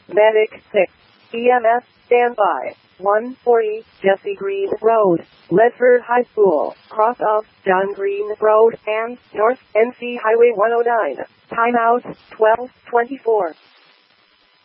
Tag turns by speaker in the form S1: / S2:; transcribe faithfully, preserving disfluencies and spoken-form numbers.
S1: Medic six. E M S, standby. one forty, Jesse Green Road, Ledford High School, cross of John Green Road and North N C Highway one oh nine. Timeout, twelve twenty-four.